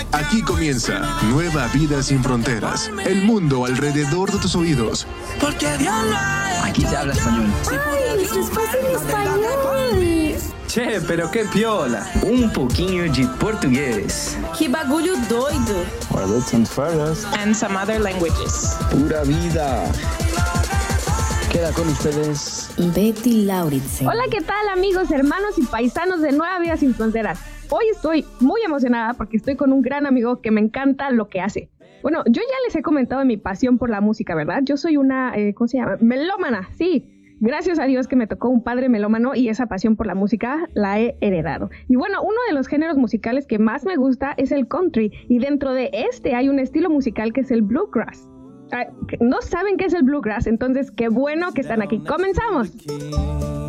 Aquí comienza Nueva Vida Sin Fronteras. El mundo alrededor de tus oídos. Aquí se habla español. ¡Ay, eso es fácil en español! Che, pero qué piola. Un pouquinho de portugués. ¡Qué bagulho doido! Words and furthers. And some other languages. Pura vida. Queda con ustedes Betty Lauritsen. Hola, ¿qué tal, amigos, hermanos y paisanos de Nueva Vida Sin Fronteras? Hoy estoy muy emocionada porque estoy con un gran amigo que me encanta lo que hace. Bueno, yo ya les he comentado mi pasión por la música, ¿verdad? Yo soy una, ¿cómo se llama? Melómana, sí. Gracias a Dios que me tocó un padre melómano y esa pasión por la música la he heredado. Y bueno, uno de los géneros musicales que más me gusta es el country y dentro de este hay un estilo musical que es el bluegrass. ¿No saben qué es el bluegrass? Entonces, qué bueno que están aquí. ¡Comenzamos!